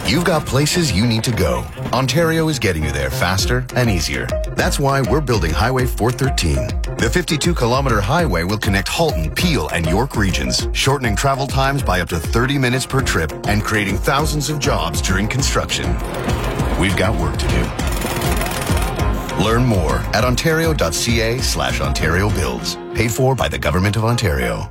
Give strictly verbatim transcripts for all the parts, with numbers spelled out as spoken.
You've got places you need to go. Ontario is getting you there faster and easier. That's why we're building Highway four thirteen. The fifty-two kilometer highway will connect Halton, Peel, and York regions, shortening travel times by up to thirty minutes per trip and creating thousands of jobs during construction. We've got work to do. Learn more at ontario.ca slash Ontario Builds. Paid for by the Government of Ontario.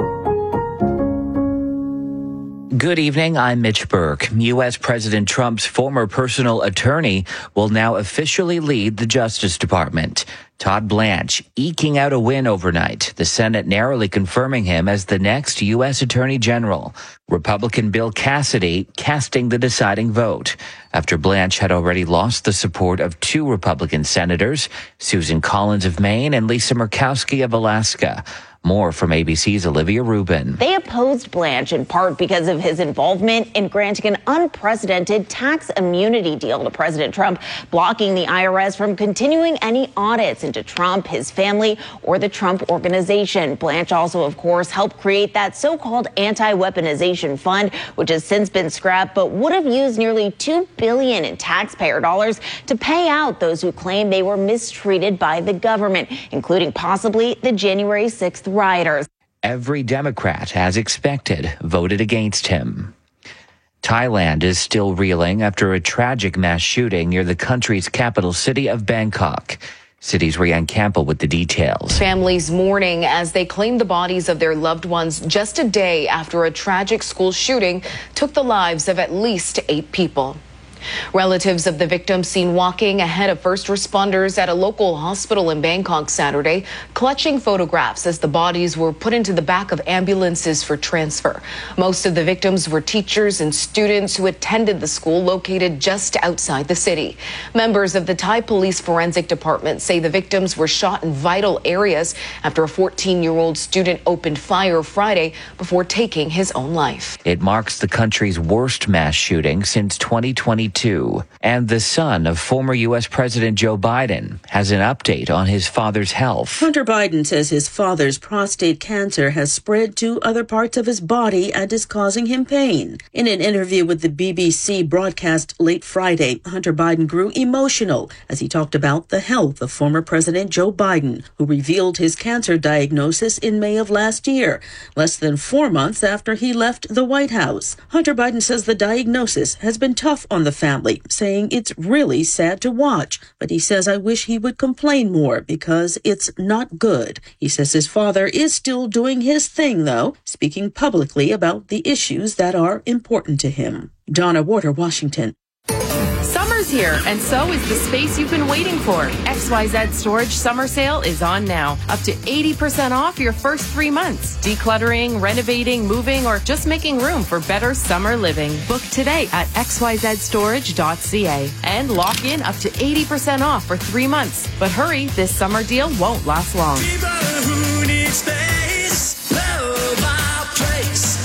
Good evening, I'm Mitch Burke. U S. President Trump's former personal attorney will now officially lead the Justice Department. Todd Blanche eking out a win overnight, the Senate narrowly confirming him as the next U S. Attorney General. Republican Bill Cassidy casting the deciding vote after Blanche had already lost the support of two Republican senators, Susan Collins of Maine and Lisa Murkowski of Alaska. More from A B C's Olivia Rubin. They opposed Blanche in part because of his involvement in granting an unprecedented tax immunity deal to President Trump, blocking the I R S from continuing any audits into Trump, his family, or the Trump Organization. Blanche also, of course, helped create that so-called anti-weaponization fund, which has since been scrapped, but would have used nearly two billion dollars in taxpayer dollars to pay out those who claim they were mistreated by the government, including possibly the January sixth rioters. Every Democrat, as expected, voted against him. Thailand is still reeling after a tragic mass shooting near the country's capital city of Bangkok. City's Rianne Campbell with the details. Families mourning as they claim the bodies of their loved ones just a day after a tragic school shooting took the lives of at least eight people. Relatives of the victims seen walking ahead of first responders at a local hospital in Bangkok Saturday, clutching photographs as the bodies were put into the back of ambulances for transfer. Most of the victims were teachers and students who attended the school located just outside the city. Members of the Thai Police Forensic Department say the victims were shot in vital areas after a fourteen-year-old student opened fire Friday before taking his own life. It marks the country's worst mass shooting since twenty twenty-two. And the son of former U S. President Joe Biden has an update on his father's health. Hunter Biden says his father's prostate cancer has spread to other parts of his body and is causing him pain. In an interview with the B B C broadcast late Friday, Hunter Biden grew emotional as he talked about the health of former President Joe Biden, who revealed his cancer diagnosis in May of last year, less than four months after he left the White House. Hunter Biden says the diagnosis has been tough on the family, saying it's really sad to watch, but he says, I wish he would complain more because it's not good. He says his father is still doing his thing, though, speaking publicly about the issues that are important to him. Donna Warder, Washington. Summer's here, and so is the space you've been waiting for. X Y Z Storage Summer Sale is on now. Up to eighty percent off your first three months. Decluttering, renovating, moving, or just making room for better summer living. Book today at x y z storage dot c a and lock in up to eighty percent off for three months. But hurry, this summer deal won't last long. People who need space, love our place.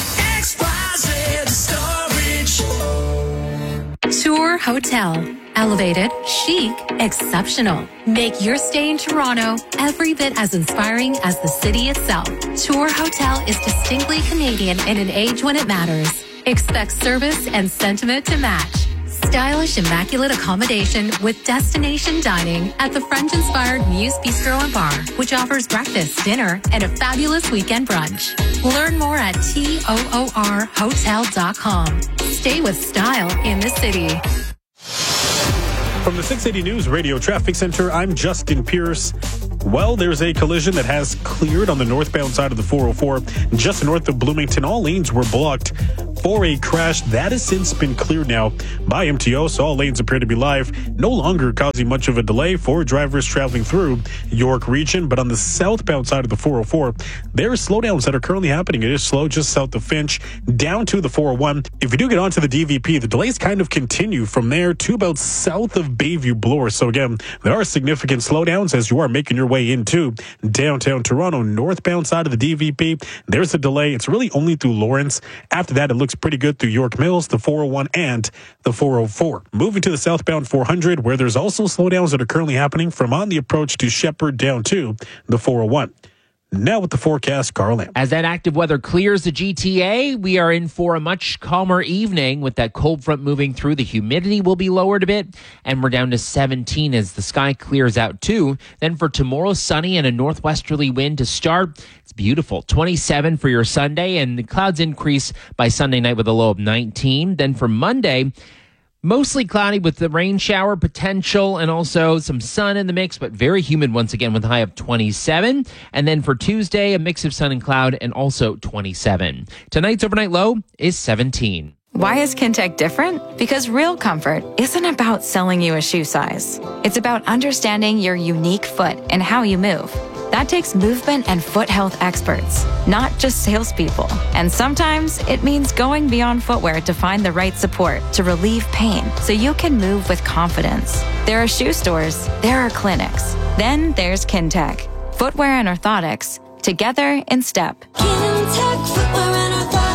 X Y Z Storage. Tour Hotel. Elevated, chic, exceptional. Make your stay in Toronto every bit as inspiring as the city itself. Tour Hotel is distinctly Canadian in an age when it matters. Expect service and sentiment to match. Stylish, immaculate accommodation with destination dining at the French-inspired Muse Bistro and Bar, which offers breakfast, dinner, and a fabulous weekend brunch. Learn more at toor hotel dot com. Stay with style in the city. From the six eighty News Radio Traffic Center, I'm Justin Pierce. Well, there's a collision that has cleared on the northbound side of the four oh four. Just north of Bloomington, all lanes were blocked for a crash. That has since been cleared now by M T O, so all lanes appear to be live, no longer causing much of a delay for drivers traveling through York region. But on the southbound side of the four oh four, there are slowdowns that are currently happening. It is slow just south of Finch down to the four oh one. If you do get onto the D V P, the delays kind of continue from there to about south of Bayview Bloor. So again, there are significant slowdowns as you are making your way into downtown Toronto. Northbound side of the D V P, there's a delay. It's really only through Lawrence. After that, it looks pretty good through York Mills, the four oh one, and the four oh four. Moving to the southbound four hundred, where there's also slowdowns that are currently happening from on the approach to Shepherd down to the four oh one. Now with the forecast, Carl Lamb. As that active weather clears the G T A, we are in for a much calmer evening with that cold front moving through. The humidity will be lowered a bit, and we're down to seventeen as the sky clears out too. Then for tomorrow, sunny and a northwesterly wind to start. It's beautiful. twenty-seven for your Sunday, and the clouds increase by Sunday night with a low of nineteen. Then for Monday, mostly cloudy with the rain shower potential and also some sun in the mix, but very humid once again with a high of twenty-seven. And then for Tuesday, a mix of sun and cloud and also twenty-seven. Tonight's overnight low is seventeen. Why is Kintec different? Because real comfort isn't about selling you a shoe size. It's about understanding your unique foot and how you move. That takes movement and foot health experts, not just salespeople. And sometimes it means going beyond footwear to find the right support to relieve pain so you can move with confidence. There are shoe stores, there are clinics. Then there's Kintec. Footwear and orthotics, together in step. Kintec Footwear and Orthotics.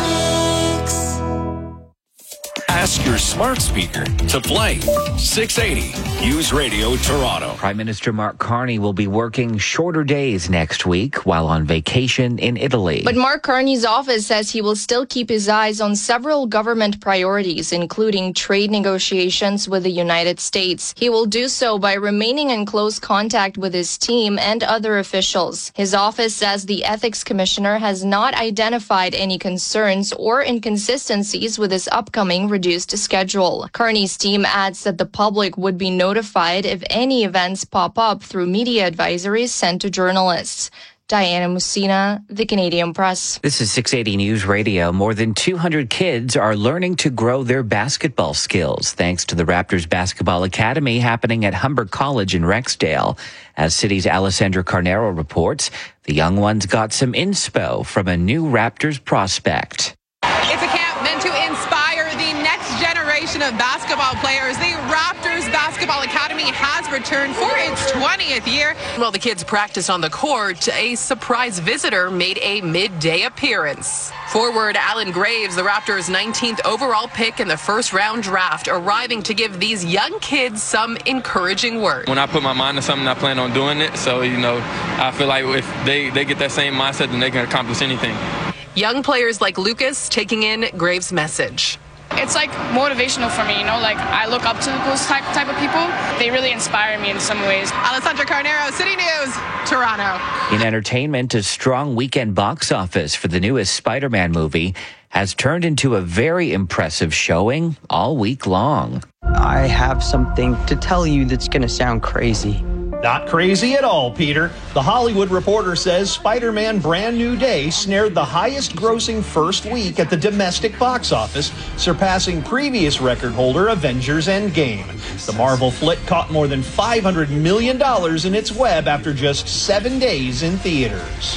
Ask your smart speaker to play six eighty News Radio Toronto. Prime Minister Mark Carney will be working shorter days next week while on vacation in Italy. But Mark Carney's office says he will still keep his eyes on several government priorities, including trade negotiations with the United States. He will do so by remaining in close contact with his team and other officials. His office says the ethics commissioner has not identified any concerns or inconsistencies with his upcoming reduced schedule. Carney's team adds that the public would be notified if any events pop up through media advisories sent to journalists. Diana Musina, The Canadian Press. This is six eighty News Radio. More than two hundred kids are learning to grow their basketball skills thanks to the Raptors Basketball Academy happening at Humber College in Rexdale. As City's Alessandra Carnero reports, the young ones got some inspo from a new Raptors prospect. It's a camp meant to inspire the next generation of basketball players. The Raptors Basketball Academy has returned for its twentieth year. While the kids practiced on the court, a surprise visitor made a midday appearance. Forward Alan Graves, the Raptors' nineteenth overall pick in the first round draft, arriving to give these young kids some encouraging words. When I put my mind to something, I plan on doing it. So, you know, I feel like if they, they get that same mindset, then they can accomplish anything. Young players like Lucas taking in Graves' message. It's like motivational for me, you know, like I look up to those type, type of people. They really inspire me in some ways. Alessandra Carnero, City News, Toronto. In entertainment, a strong weekend box office for the newest Spider-Man movie has turned into a very impressive showing all week long. I have something to tell you that's going to sound crazy. Not crazy at all, Peter. The Hollywood Reporter says Spider-Man Brand New Day snared the highest grossing first week at the domestic box office, surpassing previous record holder Avengers Endgame. The Marvel flick caught more than five hundred million dollars in its web after just seven days in theaters.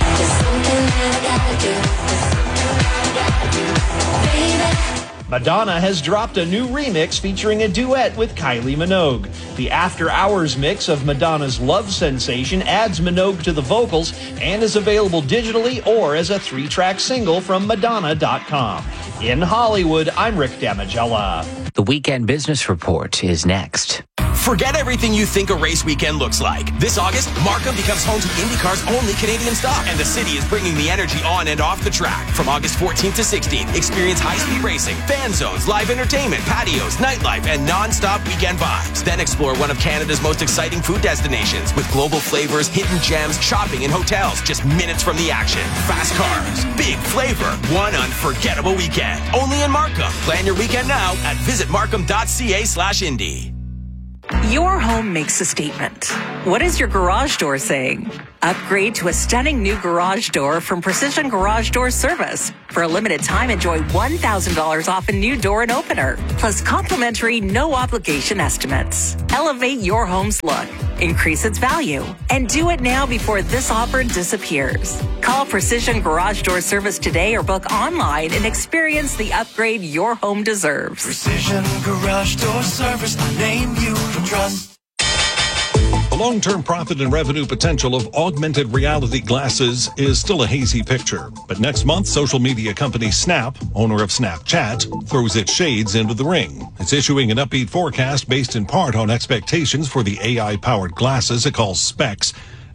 Madonna has dropped a new remix featuring a duet with Kylie Minogue. The After Hours mix of Madonna's Love Sensation adds Minogue to the vocals and is available digitally or as a three-track single from Madonna dot com. In Hollywood, I'm Rick Damagella. The Weekend Business Report is next. Forget everything you think a race weekend looks like. This August, Markham becomes home to IndyCar's only Canadian stock, and the city is bringing the energy on and off the track. From August fourteenth to sixteenth, experience high-speed racing, fan zones, live entertainment, patios, nightlife, and non-stop weekend vibes. Then explore one of Canada's most exciting food destinations with global flavors, hidden gems, shopping, and hotels just minutes from the action. Fast cars, big flavor, one unforgettable weekend. Only in Markham. Plan your weekend now at visit markham dot c a slash indy. Your home makes a statement. What is your garage door saying? Upgrade to a stunning new garage door from Precision Garage Door Service. For a limited time, enjoy one thousand dollars off a new door and opener, plus complimentary no-obligation estimates. Elevate your home's look, increase its value, and do it now before this offer disappears. Call Precision Garage Door Service today or book online and experience the upgrade your home deserves. Precision Garage Door Service, a name you can trust. The long-term profit and revenue potential of augmented reality glasses is still a hazy picture. But next month, social media company Snap, owner of Snapchat, throws its shades into the ring. It's issuing an upbeat forecast based in part on expectations for the A I-powered glasses it calls Specs,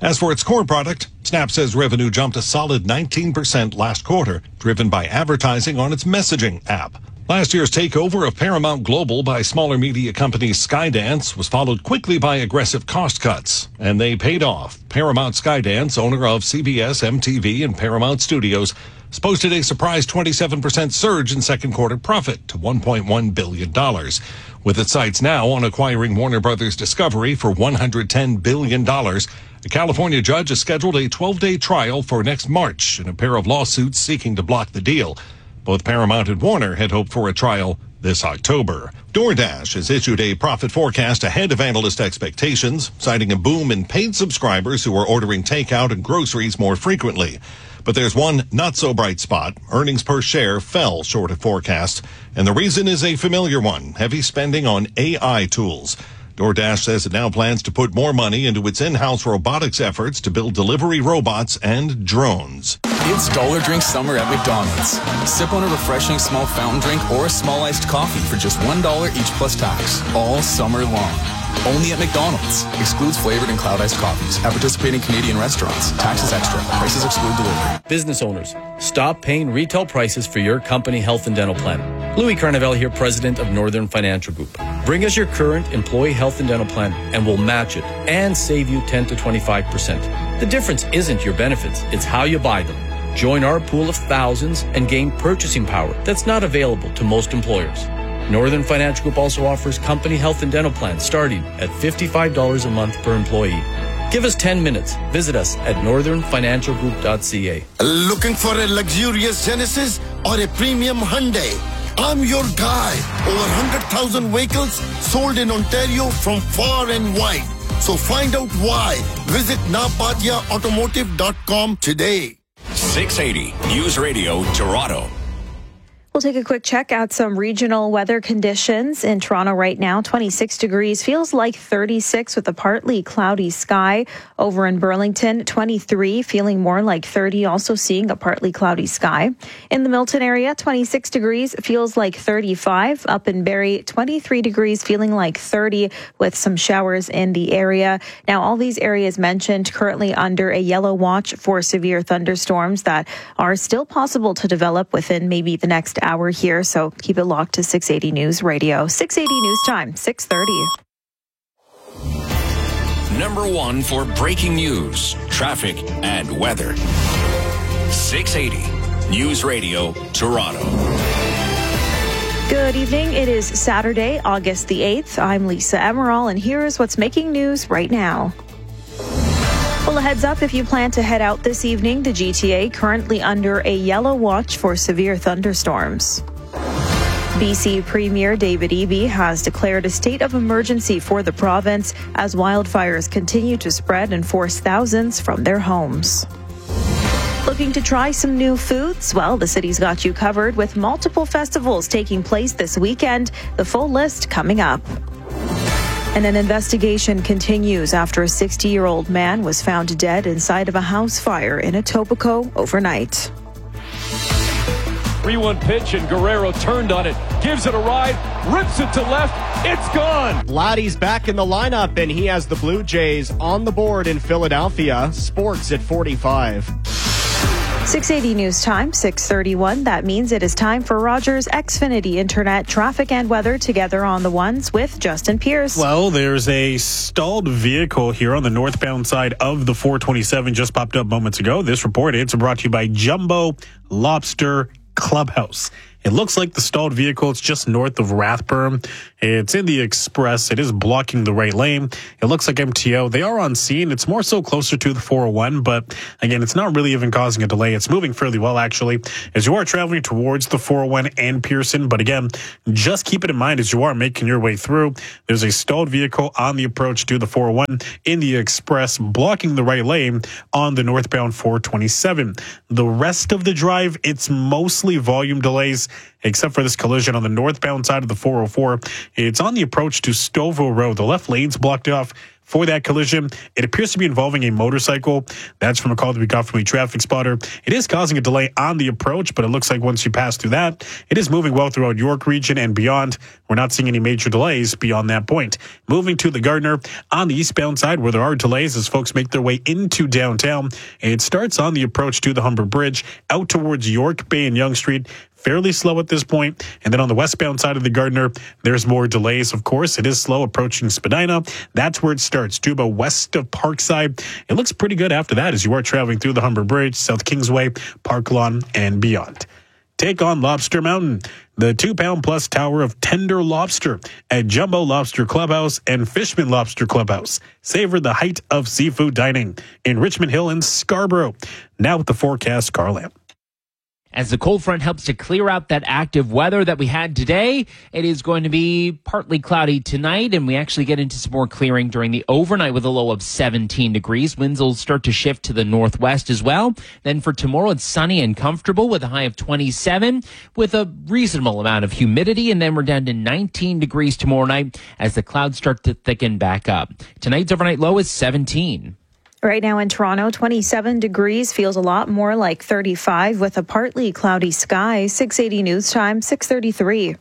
As for its core product, Snap says revenue jumped a solid nineteen percent last quarter, driven by advertising on its messaging app. Last year's takeover of Paramount Global by smaller media company Skydance was followed quickly by aggressive cost cuts, and they paid off. Paramount Skydance, owner of C B S, M T V, and Paramount Studios, posted a surprise twenty-seven percent surge in second quarter profit to one point one billion dollars, with its sights now on acquiring Warner Brothers Discovery for one hundred ten billion dollars. A California judge has scheduled a twelve-day trial for next March in a pair of lawsuits seeking to block the deal. Both Paramount and Warner had hoped for a trial this October. DoorDash has issued a profit forecast ahead of analyst expectations, citing a boom in paid subscribers who are ordering takeout and groceries more frequently. But there's one not-so-bright spot. Earnings per share fell short of forecast, and the reason is a familiar one: heavy spending on A I tools. DoorDash says it now plans to put more money into its in-house robotics efforts to build delivery robots and drones. It's Dollar Drink Summer at McDonald's. Sip on a refreshing small fountain drink or a small iced coffee for just one dollar each plus tax, all summer long. Only at McDonald's. Excludes flavored and cloud iced coffees at participating Canadian restaurants. Taxes extra. Prices exclude delivery. Business owners, stop paying retail prices for your company health and dental plan. Louis Carnevale here, president of Northern Financial Group. Bring us your current employee health and dental plan and we'll match it and save you ten to twenty-five percent. The difference isn't your benefits, it's how you buy them. Join our pool of thousands and gain purchasing power that's not available to most employers. Northern Financial Group also offers company health and dental plans starting at fifty-five dollars a month per employee. Give us ten minutes. Visit us at northern financial group dot c a. Looking for a luxurious Genesis or a premium Hyundai? I'm your guy. Over one hundred thousand vehicles sold in Ontario from far and wide. So find out why. Visit napatia automotive dot com today. six eighty News Radio Toronto. We'll take a quick check at some regional weather conditions in Toronto right now. twenty-six degrees, feels like thirty-six with a partly cloudy sky. Over in Burlington, twenty-three, feeling more like thirty, also seeing a partly cloudy sky. In the Milton area, twenty-six degrees, feels like thirty-five. Up in Barrie, twenty-three degrees, feeling like thirty with some showers in the area. Now, all these areas mentioned currently under a yellow watch for severe thunderstorms that are still possible to develop within maybe the next hour here, so keep it locked to six eighty News Radio. six eighty News Time, six thirty. Number one for breaking news, traffic, and weather. six eighty News Radio Toronto. Good evening. It is Saturday, August the eighth. I'm Lisa Emerald, and here is what's making news right now. Well, a heads up if you plan to head out this evening. The G T A currently under a yellow watch for severe thunderstorms. B C Premier David Eby has declared a state of emergency for the province as wildfires continue to spread and force thousands from their homes. Looking to try some new foods? Well, the city's got you covered with multiple festivals taking place this weekend. The full list coming up. And an investigation continues after a sixty-year-old man was found dead inside of a house fire in Etobicoke overnight. three one pitch, and Guerrero turned on it, gives it a ride, rips it to left, it's gone! Vladdy's back in the lineup, and he has the Blue Jays on the board in Philadelphia. Sports at forty-five. six eighty News Time, six thirty-one. That means it is time for Rogers Xfinity Internet traffic and weather together on the ones with Justin Pierce. Well, there's a stalled vehicle here on the northbound side of the four twenty-seven just popped up moments ago. This report, it's brought to you by Jumbo Lobster Clubhouse. It looks like the stalled vehicle. It's just north of Rathburn. It's in the express. It is blocking the right lane. It looks like M T O. They are on scene. It's more so closer to the four oh one, but again, it's not really even causing a delay. It's moving fairly well, actually, as you are traveling towards the four oh one and Pearson. But again, just keep it in mind as you are making your way through. There's a stalled vehicle on the approach to the four oh one in the express, blocking the right lane on the northbound four twenty-seven. The rest of the drive, it's mostly volume delays, except for this collision on the northbound side of the four oh four. It's on the approach to Stouffville Road. The left lane's blocked off for that collision. It appears to be involving a motorcycle. That's from a call that we got from a traffic spotter. It is causing a delay on the approach, but it looks like once you pass through that, it is moving well throughout York region and beyond. We're not seeing any major delays beyond that point. Moving to the Gardiner on the eastbound side where there are delays as folks make their way into downtown. It starts on the approach to the Humber Bridge out towards York Bay and Yonge Street. Fairly slow at this point. And then on the westbound side of the Gardiner, there's more delays, of course. It is slow approaching Spadina. That's where it starts. Tuba west of Parkside. It looks pretty good after that as you are traveling through the Humber Bridge, South Kingsway, Park Lawn, and beyond. Take on Lobster Mountain, the two-pound-plus tower of tender lobster at Jumbo Lobster Clubhouse and Fishman Lobster Clubhouse. Savor the height of seafood dining in Richmond Hill and Scarborough. Now with the forecast, Carl Lamb. As the cold front helps to clear out that active weather that we had today, it is going to be partly cloudy tonight, and we actually get into some more clearing during the overnight with a low of seventeen degrees. Winds will start to shift to the northwest as well. Then for tomorrow, it's sunny and comfortable with a high of twenty-seven with a reasonable amount of humidity, and then we're down to nineteen degrees tomorrow night as the clouds start to thicken back up. Tonight's overnight low is seventeen. Right now in Toronto, twenty-seven degrees, feels a lot more like thirty-five with a partly cloudy sky. six eighty news time, six thirty-three.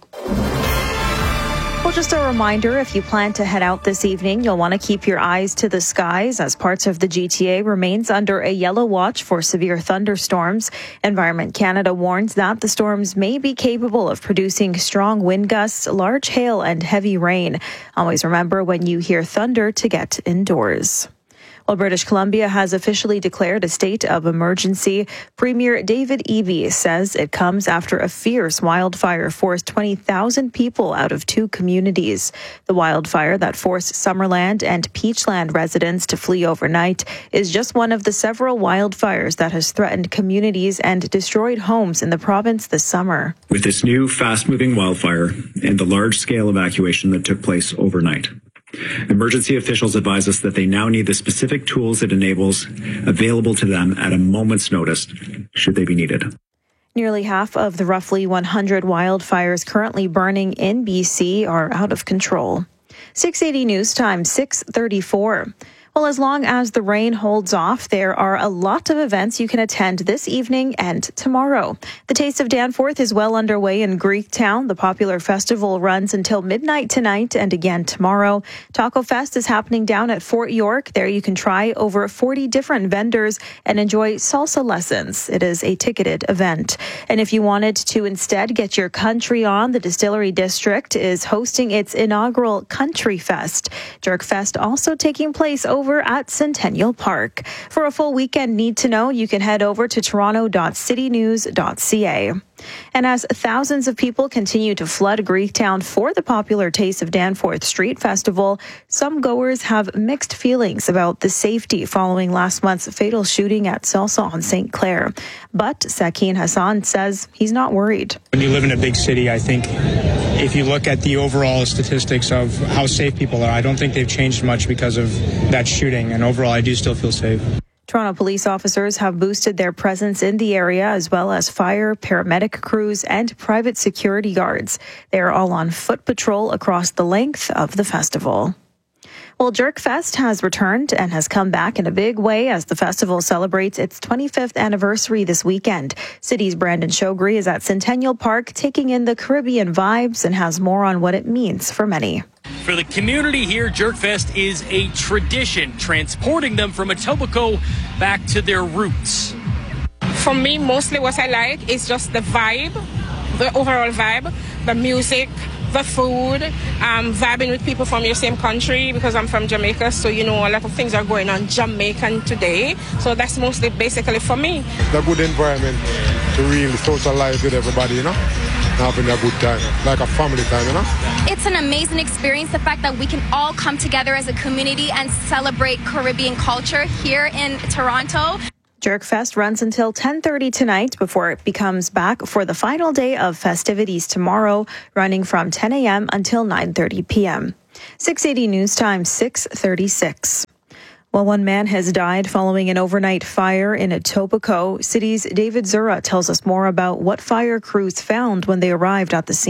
Well, just a reminder, if you plan to head out this evening, you'll want to keep your eyes to the skies as parts of the G T A remains under a yellow watch for severe thunderstorms. Environment Canada warns that the storms may be capable of producing strong wind gusts, large hail, and heavy rain. Always remember when you hear thunder to get indoors. Well, British Columbia has officially declared a state of emergency. Premier David Eby says it comes after a fierce wildfire forced twenty thousand people out of two communities. The wildfire that forced Summerland and Peachland residents to flee overnight is just one of the several wildfires that has threatened communities and destroyed homes in the province this summer. With this new fast-moving wildfire and the large-scale evacuation that took place overnight, emergency officials advise us that they now need the specific tools it enables available to them at a moment's notice, should they be needed. Nearly half of the roughly one hundred wildfires currently burning in B C are out of control. six eighty news time, six thirty-four. Well, as long as the rain holds off, there are a lot of events you can attend this evening and tomorrow. The Taste of Danforth is well underway in Greektown. The popular festival runs until midnight tonight and again tomorrow. Taco Fest is happening down at Fort York. There you can try over forty different vendors and enjoy salsa lessons. It is a ticketed event. And if you wanted to instead get your country on, the Distillery District is hosting its inaugural Country Fest. Jerk Fest also taking place over over at Centennial Park. For a full weekend need to know, you can head over to toronto dot city news dot c a. And as thousands of people continue to flood Greektown for the popular Taste of Danforth Street Festival, some goers have mixed feelings about the safety following last month's fatal shooting at Salsa on Saint Clair. But Sakin Hassan says he's not worried. When you live in a big city, I think if you look at the overall statistics of how safe people are, I don't think they've changed much because of that shooting. And overall, I do still feel safe. Toronto police officers have boosted their presence in the area, as well as fire, paramedic crews, and private security guards. They are all on foot patrol across the length of the festival. Well, Jerk Fest has returned and has come back in a big way as the festival celebrates its twenty-fifth anniversary this weekend. City's Brandon Shogri is at Centennial Park taking in the Caribbean vibes and has more on what it means for many. For the community here, Jerk Fest is a tradition, transporting them from Etobicoke back to their roots. For me, mostly what I like is just the vibe, the overall vibe, the music, the food, um, vibing with people from your same country, because I'm from Jamaica, so you know a lot of things are going on Jamaican today. So that's mostly basically for me. The good environment to really socialize with everybody, you know, having a good time, like a family time, you know. It's an amazing experience, the fact that we can all come together as a community and celebrate Caribbean culture here in Toronto. Jerk Fest runs until ten thirty tonight before it becomes back for the final day of festivities tomorrow, running from ten a.m. until nine thirty p.m. six eighty news time, six thirty-six. Well, one man has died following an overnight fire in Etobicoke. City's David Zura tells us more about what fire crews found when they arrived at the scene.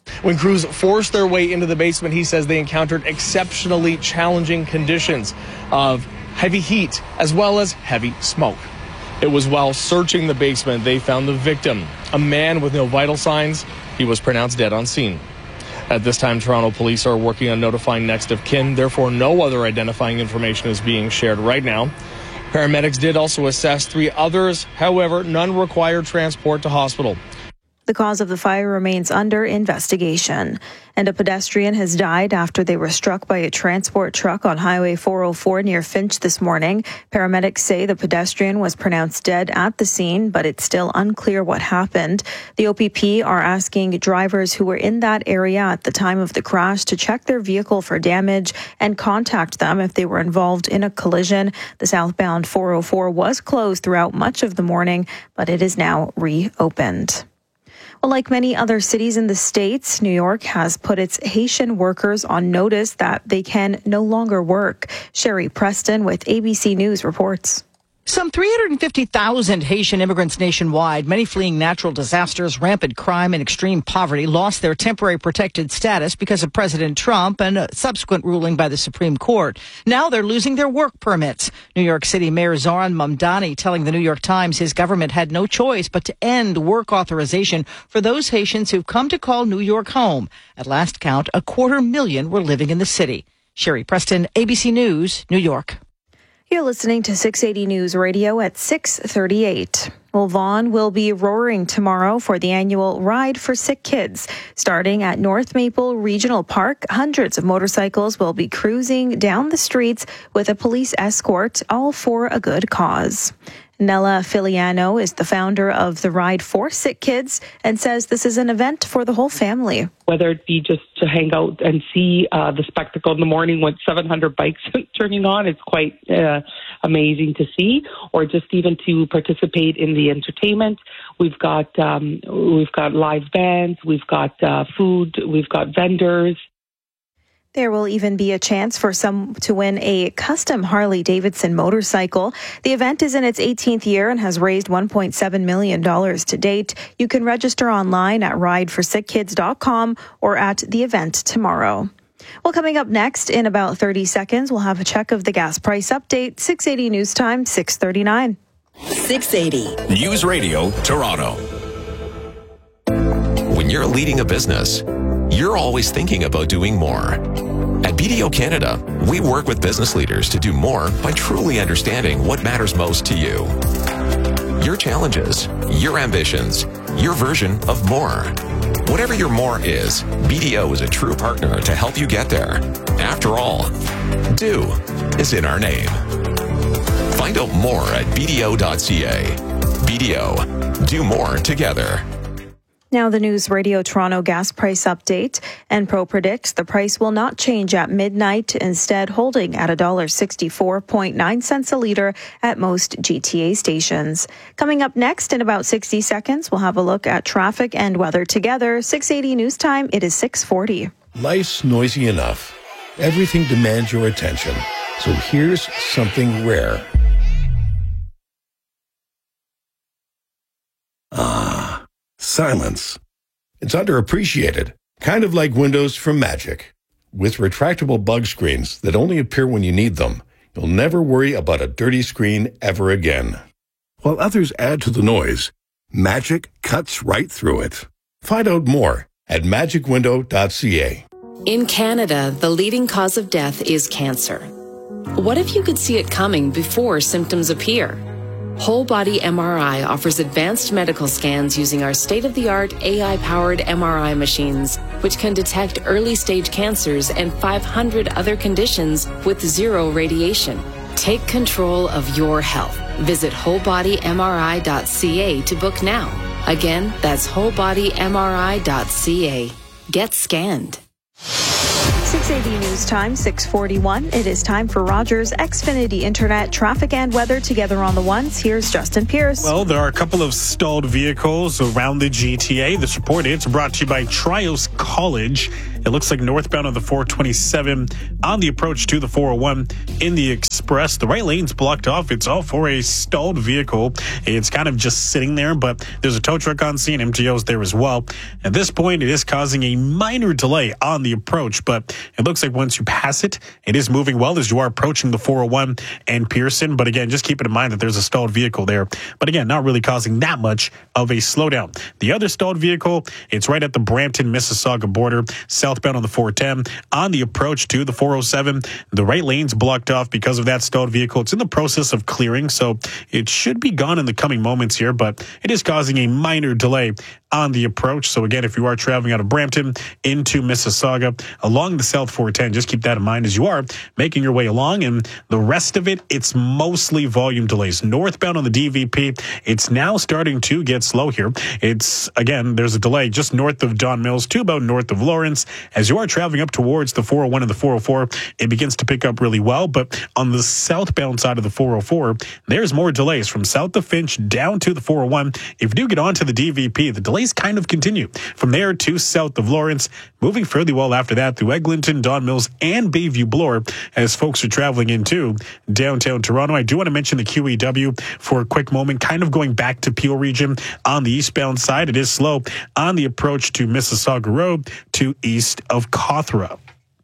When crews forced their way into the basement, he says they encountered exceptionally challenging conditions of heavy heat as well as heavy smoke. It was while searching the basement they found the victim, a man with no vital signs. He was pronounced dead on scene. At this time, Toronto police are working on notifying next of kin. Therefore, no other identifying information is being shared right now. Paramedics did also assess three others. However, none required transport to hospital. The cause of the fire remains under investigation. And a pedestrian has died after they were struck by a transport truck on Highway four oh four near Finch this morning. Paramedics say the pedestrian was pronounced dead at the scene, but it's still unclear what happened. The O P P are asking drivers who were in that area at the time of the crash to check their vehicle for damage and contact them if they were involved in a collision. The southbound four oh four was closed throughout much of the morning, but it is now reopened. Well, like many other cities in the States, New York has put its Haitian workers on notice that they can no longer work. Sherry Preston with A B C News reports. Some three hundred fifty thousand Haitian immigrants nationwide, many fleeing natural disasters, rampant crime, and extreme poverty, lost their temporary protected status because of President Trump and a subsequent ruling by the Supreme Court. Now they're losing their work permits. New York City Mayor Zoran Mamdani telling the New York Times his government had no choice but to end work authorization for those Haitians who've come to call New York home. At last count, a quarter million were living in the city. Sherry Preston, A B C News, New York. You're listening to six eighty News Radio at six thirty-eight. Well, Vaughan will be roaring tomorrow for the annual Ride for Sick Kids. Starting at North Maple Regional Park, hundreds of motorcycles will be cruising down the streets with a police escort, all for a good cause. Nella Filiano is the founder of the Ride for Sick Kids and says this is an event for the whole family. Whether it be just to hang out and see uh, the spectacle in the morning with seven hundred bikes turning on, it's quite uh, amazing to see, or just even to participate in the entertainment. We've got um, we've got live bands, we've got uh, food, we've got vendors. There will even be a chance for some to win a custom Harley-Davidson motorcycle. The event is in its eighteenth year and has raised one point seven million dollars to date. You can register online at ride for sick kids dot com or at the event tomorrow. Well, coming up next in about thirty seconds, we'll have a check of the gas price update. six eighty News Time, six thirty-nine. six eighty News Radio Toronto. When you're leading a business, you're always thinking about doing more. At B D O Canada, we work with business leaders to do more by truly understanding what matters most to you. Your challenges, your ambitions, your version of more. Whatever your more is, B D O is a true partner to help you get there. After all, do is in our name. Find out more at b d o dot c a. B D O, do more together. Now the News Radio Toronto gas price update. Enpro predicts the price will not change at midnight, instead holding at one dollar sixty-four point nine cents a litre at most G T A stations. Coming up next in about sixty seconds, we'll have a look at traffic and weather together. six eighty News Time, it is six forty. Life's noisy enough. Everything demands your attention. So here's something rare. Ah, silence. It's underappreciated, kind of like Windows from Magic. With retractable bug screens that only appear when you need them, you'll never worry about a dirty screen ever again. While others add to the noise, Magic cuts right through it. Find out more at magic window dot c a. In Canada, the leading cause of death is cancer. What if you could see it coming before symptoms appear? Whole Body M R I offers advanced medical scans using our state-of-the-art A I-powered M R I machines, which can detect early-stage cancers and five hundred other conditions with zero radiation. Take control of your health. Visit whole body m r i dot c a to book now. Again, that's whole body m r i dot c a. Get scanned. six eighty News Time, six forty-one. It is time for Rogers Xfinity Internet traffic and weather together on the ones. Here's Justin Pierce. Well, there are a couple of stalled vehicles around the G T A. This report is brought to you by Trios Car. College. It looks like northbound on the four twenty-seven on the approach to the four oh one in the express. The right lane's blocked off. It's all for a stalled vehicle. It's kind of just sitting there, but there's a tow truck on scene. M T O's there as well. At this point, it is causing a minor delay on the approach, but it looks like once you pass it, it is moving well as you are approaching the four oh one and Pearson. But again, just keep it in mind that there's a stalled vehicle there. But again, not really causing that much of a slowdown. The other stalled vehicle, it's right at the Brampton-Mississauga border, southbound on the four ten. On the approach to the four oh seven, the right lane's blocked off because of that stalled vehicle. It's in the process of clearing, so it should be gone in the coming moments here, but it is causing a minor delay on the approach. So again, if you are traveling out of Brampton into Mississauga along the South four ten, just keep that in mind as you are making your way along. And the rest of it, it's mostly volume delays. Northbound on the D V P, it's now starting to get slow here. It's, again, there's a delay just north of Don Mills to about north of Lawrence. As you are traveling up towards the four oh one and the four oh four, it begins to pick up really well. But on the southbound side of the four oh four, there's more delays from south of Finch down to the four oh one. If you do get onto the D V P, the delays kind of continue from there to south of Lawrence, moving fairly well after that through Eglinton, Don Mills, and Bayview Bloor as folks are traveling into downtown Toronto. I do want to mention the Q E W for a quick moment, kind of going back to Peel Region on the eastbound side. It is slow on the approach to Mississauga Road to east of Cawthra.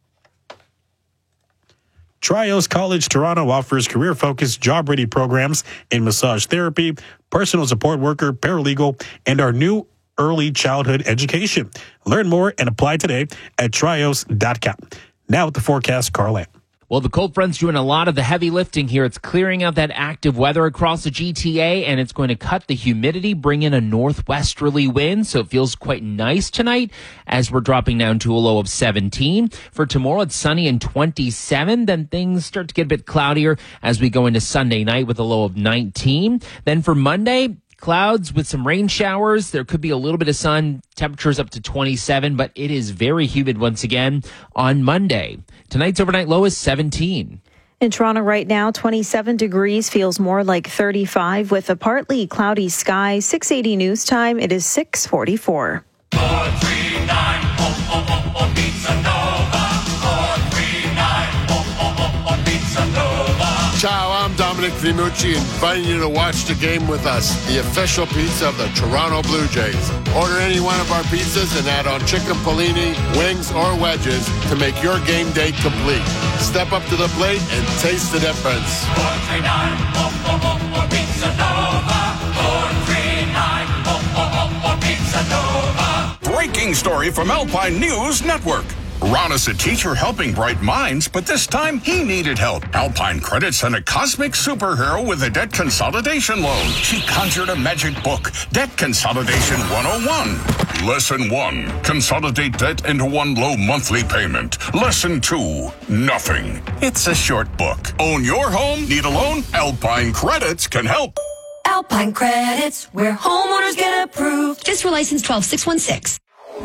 Trios College Toronto offers career-focused, job-ready programs in massage therapy, personal support worker, paralegal, and our new early childhood education. Learn more and apply today at trios dot com. Now with the forecast, Carl Lamb. Well, the cold front's doing a lot of the heavy lifting here. It's clearing out that active weather across the G T A, and it's going to cut the humidity, bring in a northwesterly wind, so it feels quite nice tonight as we're dropping down to a low of seventeen. For tomorrow, it's sunny and twenty-seven. Then things start to get a bit cloudier as we go into Sunday night with a low of nineteen. Then for Monday, clouds with some rain showers. There could be a little bit of sun. Temperatures up to twenty-seven, but it is very humid once again on Monday. Tonight's overnight low is seventeen. In Toronto right now, twenty-seven degrees, feels more like thirty-five with a partly cloudy sky. six eighty news time. It is six forty-four. four three nine, oh, oh, oh, oh, Pizza Nova. four three nine, oh, oh, oh, oh, Pizza Nova. Ciao, I'm Dominic Vimucci, inviting you to watch the game with us, the official pizza of the Toronto Blue Jays. Order any one of our pizzas and add on chicken polini, wings, or wedges to make your game day complete. Step up to the plate and taste the difference. four three nine, oh, oh, oh, oh, Pizza Nova. four three nine, oh, oh, oh, oh, Pizza Nova. Breaking story from Alpine News Network. Ron is a teacher helping bright minds, but this time he needed help. Alpine Credit sent a cosmic superhero with a debt consolidation loan. She conjured a magic book, Debt Consolidation one oh one. Lesson one, consolidate debt into one low monthly payment. Lesson two, nothing. It's a short book. Own your home? Need a loan? Alpine Credits can help. Alpine Credits, where homeowners get approved. Fiscal license twelve six one six.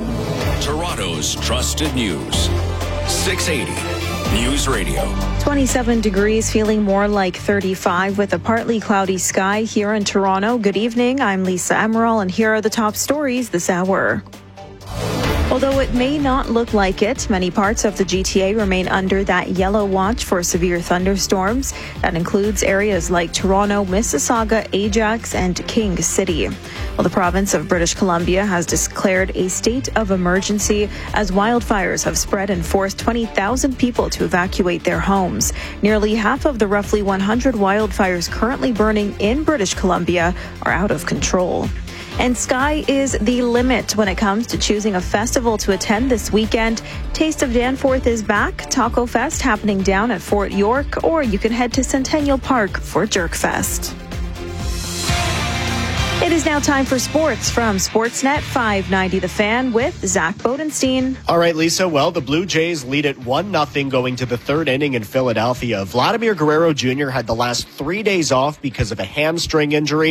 Toronto's trusted news. six eighty News Radio. twenty-seven degrees, feeling more like thirty-five with a partly cloudy sky here in Toronto. Good evening. I'm Lisa Emerald, and here are the top stories this hour. Although it may not look like it, many parts of the G T A remain under that yellow watch for severe thunderstorms. That includes areas like Toronto, Mississauga, Ajax, and King City. Well, the province of British Columbia has declared a state of emergency as wildfires have spread and forced twenty thousand people to evacuate their homes. Nearly half of the roughly one hundred wildfires currently burning in British Columbia are out of control. And sky is the limit when it comes to choosing a festival to attend this weekend. Taste of Danforth is back. Taco Fest happening down at Fort York, or you can head to Centennial Park for Jerk Fest. It is now time for sports from Sportsnet five ninety The Fan with Zach Bodenstein. All right, Lisa. Well, the Blue Jays lead it one nothing going to the third inning in Philadelphia. Vladimir Guerrero Junior had the last three days off because of a hamstring injury.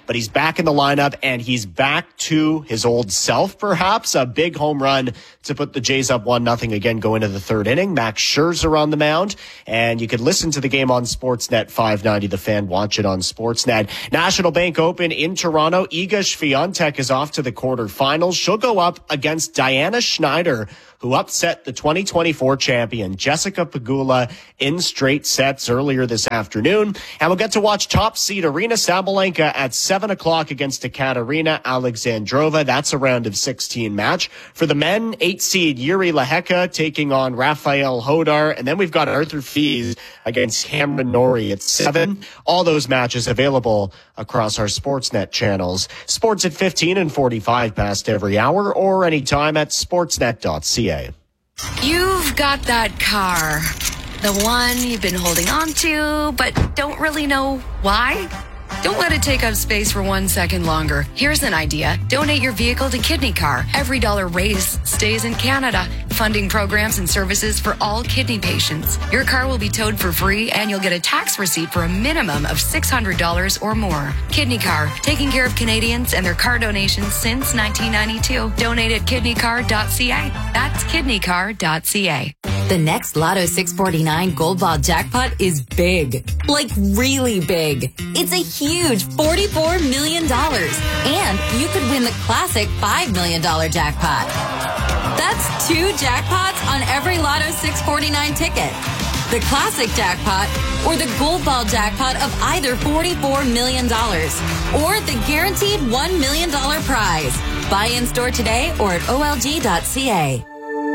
but he's back in the lineup, and he's back to his old self, perhaps. A big home run to put the Jays up one nothing again going into the third inning. Max Scherzer on the mound, and you could listen to the game on Sportsnet five ninety The Fan. Watch it on Sportsnet. National Bank Open in Toronto. Iga Swiatek is off to the quarterfinals. She'll go up against Diana Schneider, who upset the twenty twenty-four champion Jessica Pegula in straight sets earlier this afternoon. And we'll get to watch top seed Arina Sabalenka at seven o'clock against Ekaterina Alexandrova. That's a round of sixteen match. For the men, eight seed Yuri Lehecka taking on Rafael Hodar. And then we've got Arthur Fies against Cameron Norrie at seven. All those matches available across our Sportsnet channels. Sports at fifteen and forty-five past every hour, or anytime at sportsnet dot c a. You've got that car. The one you've been holding on to, but don't really know why? Don't let it take up space for one second longer. Here's an idea. Donate your vehicle to Kidney Car. Every dollar raised stays in Canada, funding programs and services for all kidney patients. Your car will be towed for free, and you'll get a tax receipt for a minimum of six hundred dollars or more. Kidney Car, taking care of Canadians and their car donations since nineteen ninety-two. Donate at kidney car dot c a. That's kidney car dot c a. The next Lotto six forty-nine Gold Ball jackpot is big. Like really big. It's a huge forty-four million dollars. And you could win the classic five million dollars jackpot. That's two jackpots on every Lotto six forty-nine ticket. The classic jackpot or the Gold Ball jackpot of either forty-four million dollars. Or the guaranteed one million dollars prize. Buy in store today or at O L G dot c a.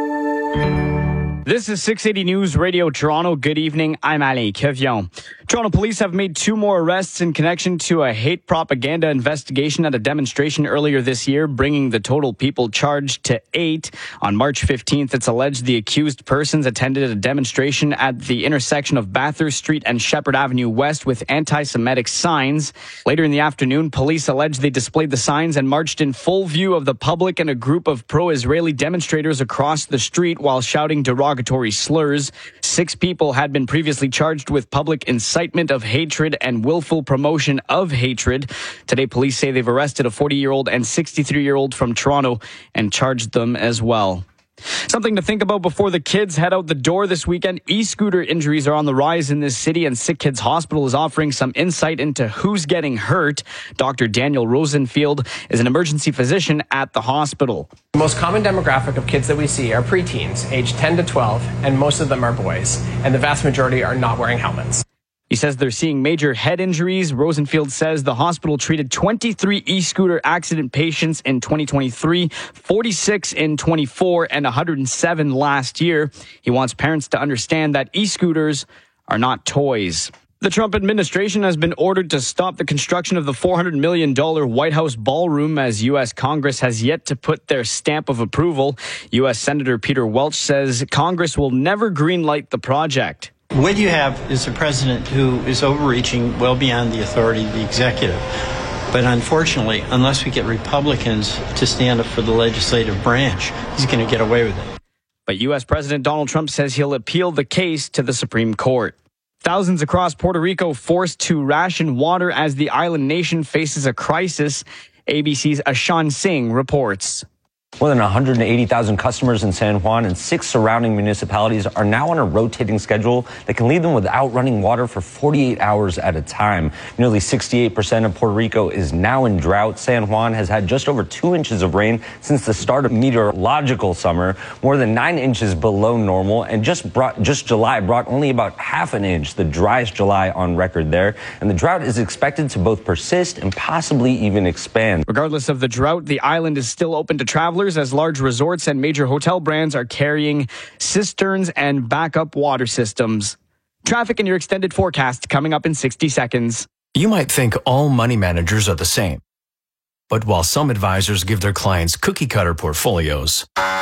This is six eighty News Radio Toronto. Good evening. I'm Alain Kevion. Toronto police have made two more arrests in connection to a hate propaganda investigation at a demonstration earlier this year, bringing the total people charged to eight. On March fifteenth, it's alleged the accused persons attended a demonstration at the intersection of Bathurst Street and Shepherd Avenue West with anti-Semitic signs. Later in the afternoon, police alleged they displayed the signs and marched in full view of the public and a group of pro-Israeli demonstrators across the street while shouting derogatory slurs. Six people had been previously charged with public incitement of hatred and willful promotion of hatred. Today, police say they've arrested a forty-year-old and sixty-three-year-old from Toronto and charged them as well. Something to think about before the kids head out the door this weekend. E-scooter injuries are on the rise in this city, and Sick Kids Hospital is offering some insight into who's getting hurt. Doctor Daniel Rosenfield is an emergency physician at the hospital. The most common demographic of kids that we see are preteens, aged ten to twelve, and most of them are boys, and the vast majority are not wearing helmets. He says they're seeing major head injuries. Rosenfield says the hospital treated twenty-three e-scooter accident patients in twenty twenty-three, forty-six in twenty-four, and one hundred seven last year. He wants parents to understand that e-scooters are not toys. The Trump administration has been ordered to stop the construction of the four hundred million dollars White House ballroom as U S Congress has yet to put their stamp of approval. U S Senator Peter Welch says Congress will never greenlight the project. What you have is a president who is overreaching well beyond the authority of the executive. But unfortunately, unless we get Republicans to stand up for the legislative branch, he's going to get away with it. But U S President Donald Trump says he'll appeal the case to the Supreme Court. Thousands across Puerto Rico forced to ration water as the island nation faces a crisis. A B C's Ashan Singh reports. More than one hundred eighty thousand customers in San Juan and six surrounding municipalities are now on a rotating schedule that can leave them without running water for forty-eight hours at a time. Nearly sixty-eight percent of Puerto Rico is now in drought. San Juan has had just over two inches of rain since the start of meteorological summer, more than nine inches below normal, and just brought, just July brought only about half an inch, the driest July on record there. And the drought is expected to both persist and possibly even expand. Regardless of the drought, the island is still open to travelers as large resorts and major hotel brands are carrying cisterns and backup water systems. Traffic and your extended forecast coming up in sixty seconds. You might think all money managers are the same. But while some advisors give their clients cookie-cutter portfolios,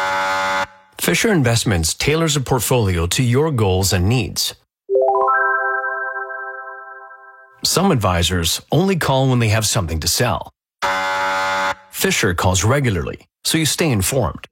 Fisher Investments tailors a portfolio to your goals and needs. Some advisors only call when they have something to sell. Fisher calls regularly, so you stay informed.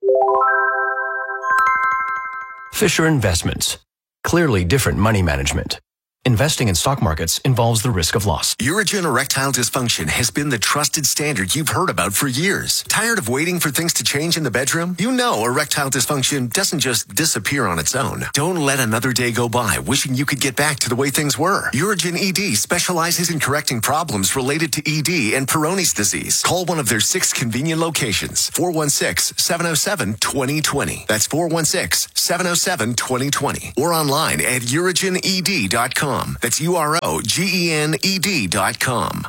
Fisher Investments. Clearly different money management. Investing in stock markets involves the risk of loss. Urigen Erectile Dysfunction has been the trusted standard you've heard about for years. Tired of waiting for things to change in the bedroom? You know erectile dysfunction doesn't just disappear on its own. Don't let another day go by wishing you could get back to the way things were. Urigen E D specializes in correcting problems related to E D and Peyronie's disease. Call one of their six convenient locations. four one six, seven oh seven, two oh two oh. That's four one six, seven oh seven, two oh two oh. Or online at urigen e d dot com. That's U R O G E N E D dot com.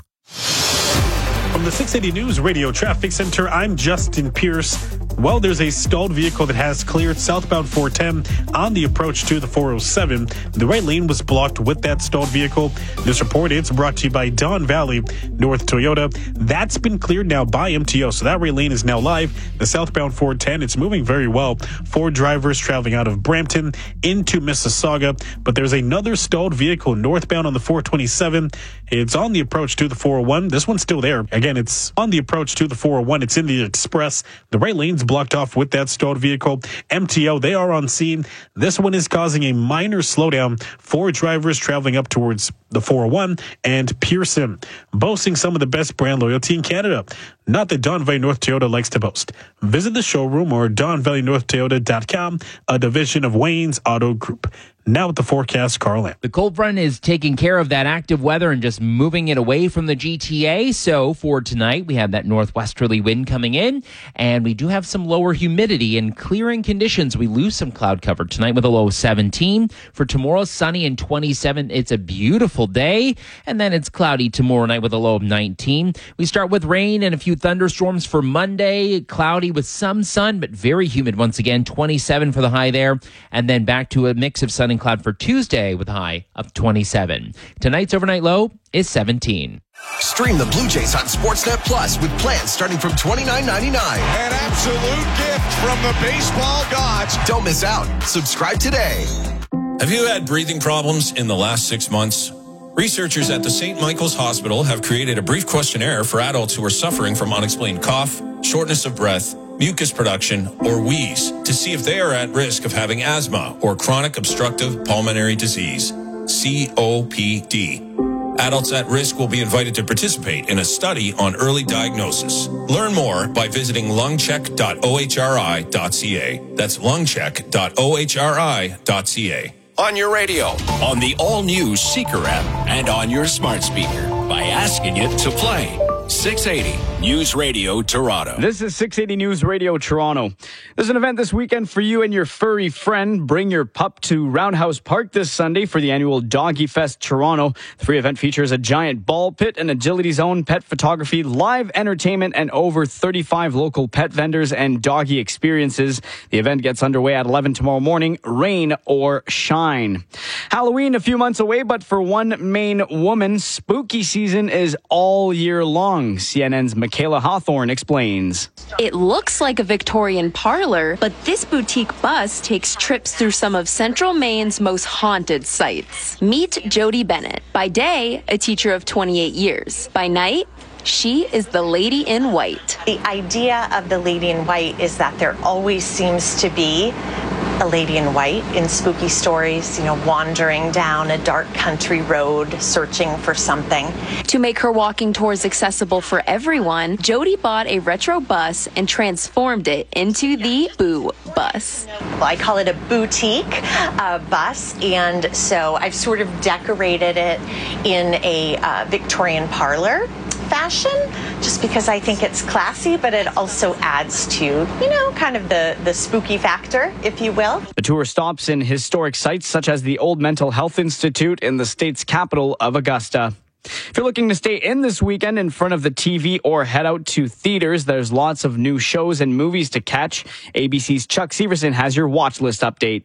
From the six eighty News Radio Traffic Center, I'm Justin Pierce. Well, there's a stalled vehicle that has cleared southbound four ten on the approach to the four oh seven. The right lane was blocked with that stalled vehicle. This report is brought to you by Don Valley North Toyota. That's been cleared now by M T O, so that right lane is now live. The southbound four ten, it's moving very well. Four drivers traveling out of Brampton into Mississauga, but there's another stalled vehicle northbound on the four twenty-seven. It's on the approach to the four oh one. This one's still there. Again, it's on the approach to the four oh one. It's in the express. The right lane's blocked off with that stalled vehicle. M T O, they are on scene. This one is causing a minor slowdown for drivers traveling up towards the four oh one and Pearson, boasting some of the best brand loyalty in Canada. Not that Don Valley North Toyota likes to boast. Visit the showroom or don valley north toyota dot com, a division of Wayne's Auto Group. Now with the forecast, Carl Lamb. The cold front is taking care of that active weather and just moving it away from the G T A. So for tonight, we have that northwesterly wind coming in, and we do have some lower humidity and clearing conditions. We lose some cloud cover tonight with a low of seventeen. For tomorrow, sunny and twenty-seven. It's a beautiful day, and then it's cloudy tomorrow night with a low of nineteen. We start with rain and a few thunderstorms for Monday. Cloudy with some sun, but very humid once again. twenty-seven for the high there, and then back to a mix of sun and cloud for Tuesday with a high of twenty-seven. Tonight's overnight low is seventeen. Stream the Blue Jays on Sportsnet Plus with plans starting from twenty-nine ninety-nine. An absolute gift from the baseball gods. Don't miss out. Subscribe today. Have you had breathing problems in the last six months? Researchers at the Saint Michael's Hospital have created a brief questionnaire for adults who are suffering from unexplained cough, shortness of breath, mucus production, or wheeze to see if they are at risk of having asthma or chronic obstructive pulmonary disease, C O P D. Adults at risk will be invited to participate in a study on early diagnosis. Learn more by visiting lungcheck dot o h r i dot c a. That's lungcheck dot o h r i dot c a. On your radio, on the all-new Seeker app, and on your smart speaker by asking it to play. six eighty News Radio Toronto. This is six eighty News Radio Toronto. There's an event this weekend for you and your furry friend. Bring your pup to Roundhouse Park this Sunday for the annual Doggy Fest Toronto. The free event features a giant ball pit, an agility zone, pet photography, live entertainment, and over thirty-five local pet vendors and doggy experiences. The event gets underway at eleven tomorrow morning, rain or shine. Halloween a few months away, but for one Maine woman, spooky season is all year long. C N N's Michaela Hawthorne explains. It looks like a Victorian parlor, but this boutique bus takes trips through some of Central Maine's most haunted sites. Meet Jody Bennett. By day, a teacher of twenty-eight years. By night, she is the lady in white. The idea of the lady in white is that there always seems to be a lady in white in spooky stories, you know, wandering down a dark country road, searching for something. To make her walking tours accessible for everyone, Jody bought a retro bus and transformed it into the Boo Bus. I call it a boutique uh, bus, and so I've sort of decorated it in a uh, Victorian parlor fashion, just because I think it's classy, but it also adds to, you know, kind of the, the spooky factor, if you will. The tour stops in historic sites such as the Old Mental Health Institute in the state's capital of Augusta. If you're looking to stay in this weekend in front of the T V or head out to theaters, there's lots of new shows and movies to catch. A B C's Chuck Severson has your watch list update.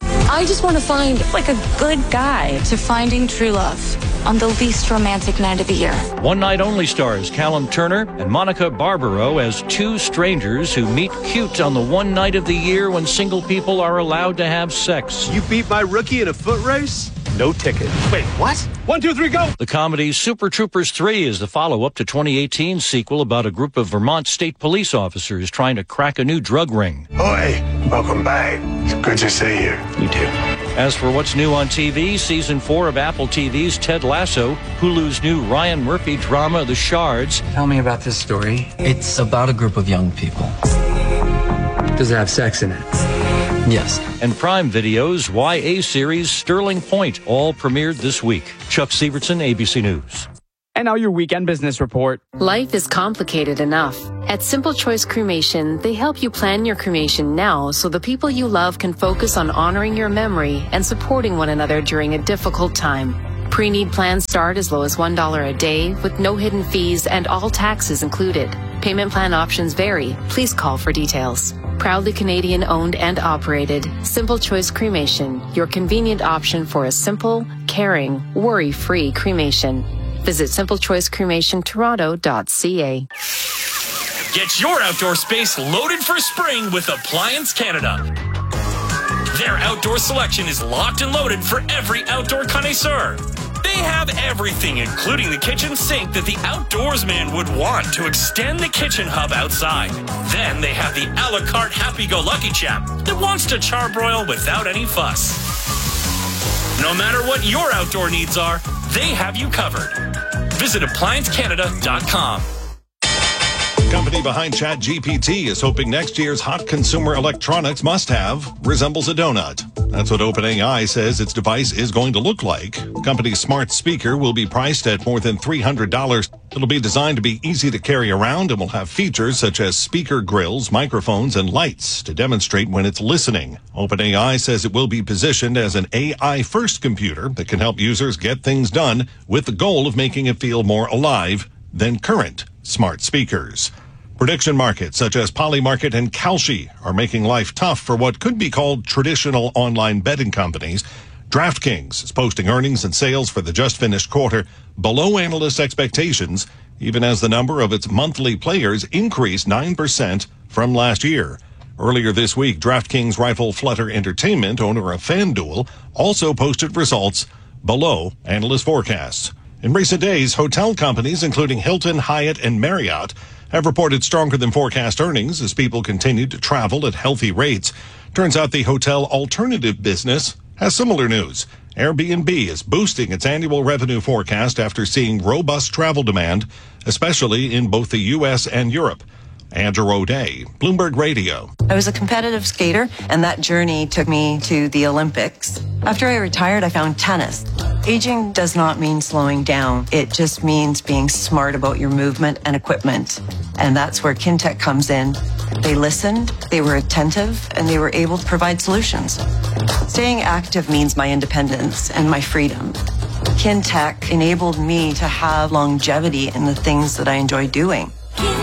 I just want to find like a good guide to finding true love on the least romantic night of the year. One Night Only stars Callum Turner and Monica Barbaro as two strangers who meet cute on the one night of the year when single people are allowed to have sex. You beat my rookie in a foot race? no ticket. Wait, what? One, two, three, go! The comedy Super Troopers three is the follow-up to twenty eighteen's sequel about a group of Vermont state police officers trying to crack a new drug ring. Boy, welcome back. It's good to see you. You too. As for what's new on T V, season four of Apple T V's Ted Lasso, Hulu's new Ryan Murphy drama The Shards. Tell me about this story. It's about a group of young people. Does it have sex in it? Yes. And Prime Video's Y A series Sterling Point, all premiered this week. Chuck Severson, A B C News. And now your weekend business report. Life is complicated enough. At Simple Choice Cremation, they help you plan your cremation now so the people you love can focus on honoring your memory and supporting one another during a difficult time. Pre-need plans start as low as one dollar a day with no hidden fees and all taxes included. Payment plan options vary. Please call for details. Proudly Canadian owned and operated, Simple Choice Cremation, your convenient option for a simple, caring, worry-free cremation. Visit simple choice cremation toronto dot c a. Get your outdoor space loaded for spring with Appliance Canada. Their outdoor selection is locked and loaded for every outdoor connoisseur. They have everything, including the kitchen sink that the outdoorsman would want to extend the kitchen hub outside. Then they have the a la carte happy-go-lucky chap that wants to charbroil without any fuss. No matter what your outdoor needs are, they have you covered. Visit appliance canada dot com. Company behind ChatGPT is hoping next year's hot consumer electronics must-have resembles a donut. That's what OpenAI says its device is going to look like. The company's smart speaker will be priced at more than three hundred dollars. It'll be designed to be easy to carry around and will have features such as speaker grills, microphones, and lights to demonstrate when it's listening. OpenAI says it will be positioned as an A I-first computer that can help users get things done with the goal of making it feel more alive than current smart speakers. Prediction markets such as Polymarket and Kalshi are making life tough for what could be called traditional online betting companies. DraftKings is posting earnings and sales for the just finished quarter below analyst expectations, even as the number of its monthly players increased nine percent from last year. Earlier this week, DraftKings rival Flutter Entertainment, owner of FanDuel, also posted results below analyst forecasts. In recent days, hotel companies, including Hilton, Hyatt, and Marriott, have reported stronger than forecast earnings as people continued to travel at healthy rates. Turns out the hotel alternative business has similar news. Airbnb is boosting its annual revenue forecast after seeing robust travel demand, especially in both the U S and Europe. Andrew O'Day, Bloomberg Radio. I was a competitive skater, and that journey took me to the Olympics. After I retired, I found tennis. Aging does not mean slowing down. It just means being smart about your movement and equipment. And that's where Kintec comes in. They listened, they were attentive, and they were able to provide solutions. Staying active means my independence and my freedom. Kintec enabled me to have longevity in the things that I enjoy doing.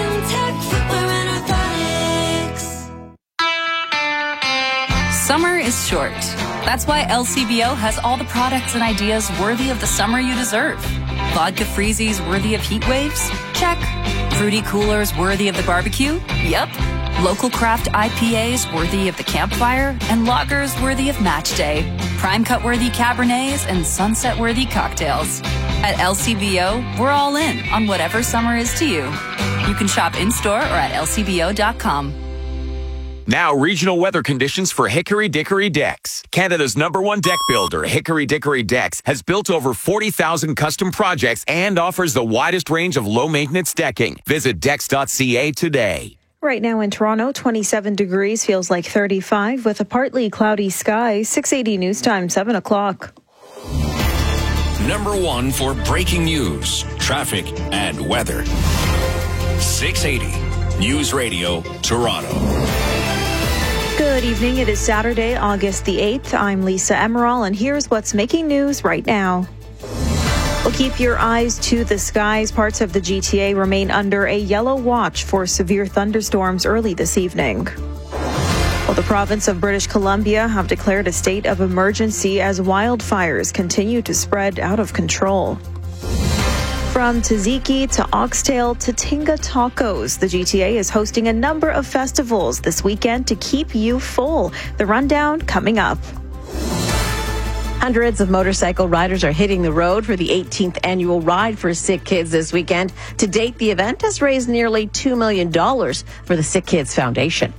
Summer is short. That's why L C B O has all the products and ideas worthy of the summer you deserve. Vodka freezies worthy of heat waves? Check. Fruity coolers worthy of the barbecue? Yep. Local craft I P As worthy of the campfire? And lagers worthy of match day. Prime cut worthy Cabernets and sunset worthy cocktails. At L C B O, we're all in on whatever summer is to you. You can shop in-store or at L C B O dot com. Now, regional weather conditions for Hickory Dickory Decks. Canada's number one deck builder, Hickory Dickory Decks, has built over forty thousand custom projects and offers the widest range of low-maintenance decking. Visit decks dot c a today. Right now in Toronto, twenty-seven degrees, feels like thirty-five with a partly cloudy sky. six eighty News Time, seven o'clock. Number one for breaking news, traffic, and weather. six eighty News Radio, Toronto. Good evening. It is Saturday, August the eighth. I'm Lisa Emerald, and here's what's making news right now. Well, keep your eyes to the skies. Parts of the G T A remain under a yellow watch for severe thunderstorms early this evening. Well, the province of British Columbia have declared a state of emergency as wildfires continue to spread out of control. From tzatziki to oxtail to Tinga Tacos, the G T A is hosting a number of festivals this weekend to keep you full. The rundown coming up. Hundreds of motorcycle riders are hitting the road for the eighteenth annual Ride for Sick Kids this weekend. To date, the event has raised nearly two million dollars for the Sick Kids Foundation.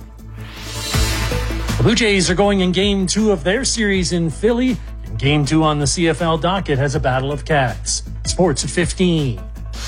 The Blue Jays are going in game two of their series in Philly. And game two on the C F L docket has a battle of cats. Sports at fifteen.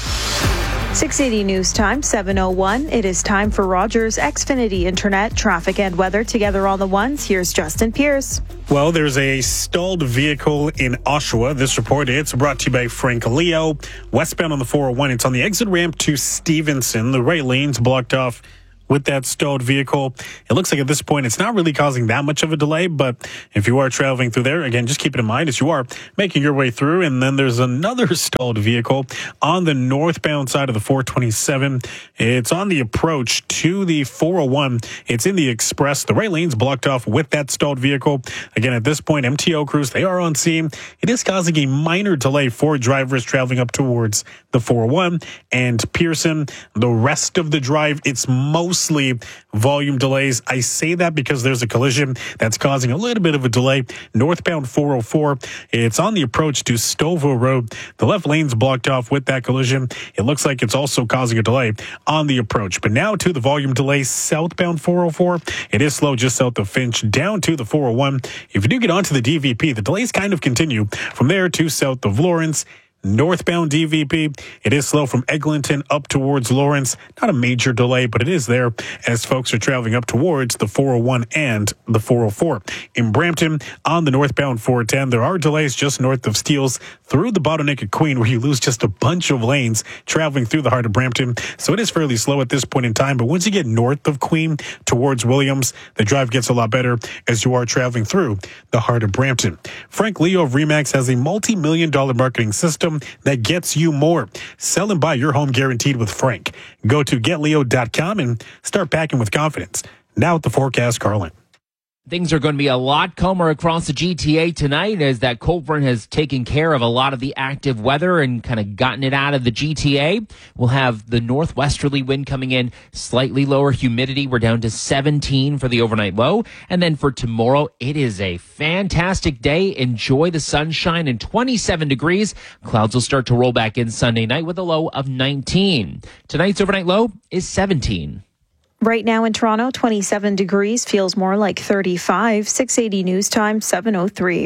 six eighty News Time, seven oh one. It is time for Rogers Xfinity Internet, traffic and weather together on the ones. Here's Justin Pierce. Well, there's a stalled vehicle in Oshawa. This report, it's brought to you by Frank Leo. Westbound on the four oh one, it's on the exit ramp to Stevenson. The right lane's blocked off with that stalled vehicle. It looks like at this point it's not really causing that much of a delay, but if you are traveling through there, again, just keep it in mind as you are making your way through. And then there's another stalled vehicle on the northbound side of the four twenty-seven. It's on the approach to the four oh one. It's in the express. The right lane's blocked off with that stalled vehicle. Again, at this point, M T O crews, they are on scene. It is causing a minor delay for drivers traveling up towards the four oh one and Pearson. The rest of the drive, it's most volume delays. I say that because there's a collision that's causing a little bit of a delay. Northbound four oh four, it's on the approach to Stouffville Road. The left lane's blocked off with that collision. It looks like it's also causing a delay on the approach. But now to the volume delay, southbound four oh four. It is slow just south of Finch down to the four oh one. If you do get onto the D V P, the delays kind of continue from there to south of Lawrence. Northbound D V P, it is slow from Eglinton up towards Lawrence. Not a major delay, but it is there as folks are traveling up towards the four oh one and the four oh four. In Brampton, on the northbound four ten, there are delays just north of Steeles through the bottleneck at Queen, where you lose just a bunch of lanes traveling through the heart of Brampton. So it is fairly slow at this point in time, but once you get north of Queen towards Williams, the drive gets a lot better as you are traveling through the heart of Brampton. Frank Leo of Remax has a multi-million dollar marketing system that gets you more. Sell and buy your home guaranteed with Frank. Go to get leo dot com and start packing with confidence. Now at the forecast, Carlin. Things are going to be a lot calmer across the G T A tonight as that cold front has taken care of a lot of the active weather and kind of gotten it out of the G T A. We'll have the northwesterly wind coming in, slightly lower humidity. We're down to seventeen for the overnight low. And then for tomorrow, it is a fantastic day. Enjoy the sunshine and twenty-seven degrees. Clouds will start to roll back in Sunday night with a low of nineteen. Tonight's overnight low is seventeen. Right now in Toronto, twenty-seven degrees, feels more like thirty-five. six eighty News Time, seven oh three.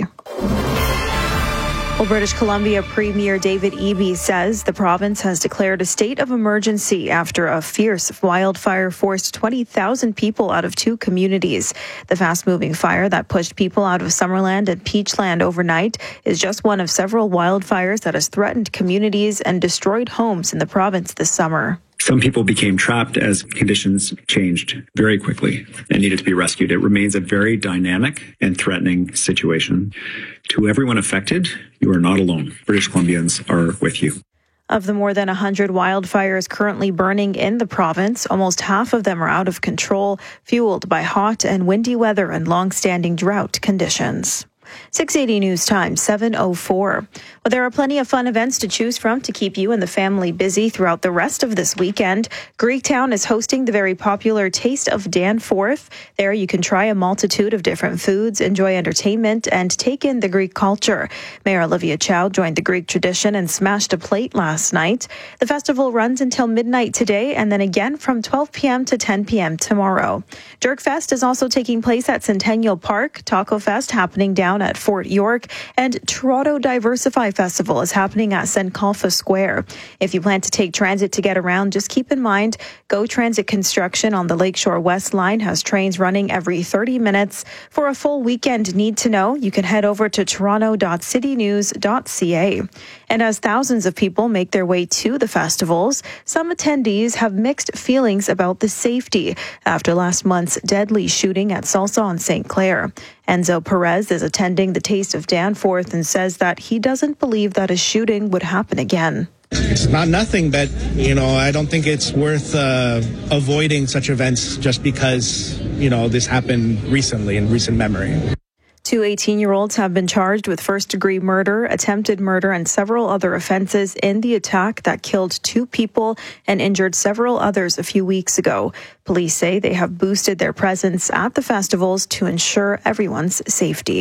Well, British Columbia Premier David Eby says the province has declared a state of emergency after a fierce wildfire forced twenty thousand people out of two communities. The fast-moving fire that pushed people out of Summerland and Peachland overnight is just one of several wildfires that has threatened communities and destroyed homes in the province this summer. Some people became trapped as conditions changed very quickly and needed to be rescued. It remains a very dynamic and threatening situation. To everyone affected, you are not alone. British Columbians are with you. Of the more than one hundred wildfires currently burning in the province, almost half of them are out of control, fueled by hot and windy weather and long-standing drought conditions. six eighty News Time, seven oh four. Well, there are plenty of fun events to choose from to keep you and the family busy throughout the rest of this weekend. Greektown is hosting the very popular Taste of Danforth. There you can try a multitude of different foods, enjoy entertainment, and take in the Greek culture. Mayor Olivia Chow joined the Greek tradition and smashed a plate last night. The festival runs until midnight today and then again from twelve p.m. to ten p.m. tomorrow. Jerkfest is also taking place at Centennial Park, Taco Fest happening down at Fort York, and Toronto Diversify Festival is happening at Sankofa Square. If you plan to take transit to get around, just keep in mind, Go Transit Construction on the Lakeshore West Line has trains running every thirty minutes. For a full weekend need to know, you can head over to toronto dot city news dot c a. And as thousands of people make their way to the festivals, some attendees have mixed feelings about the safety after last month's deadly shooting at Salsa on Saint Clair. Enzo Perez is attending the Taste of Danforth and says that he doesn't believe that a shooting would happen again. It's not nothing, but, you know, I don't think it's worth uh, avoiding such events just because, you know, this happened recently in recent memory. Two eighteen-year-olds have been charged with first-degree murder, attempted murder, and several other offenses in the attack that killed two people and injured several others a few weeks ago. Police say they have boosted their presence at the festivals to ensure everyone's safety.